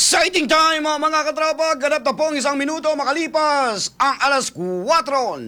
Exciting time mga katropa! Ganap na pong 1 minuto makalipas ang alas 4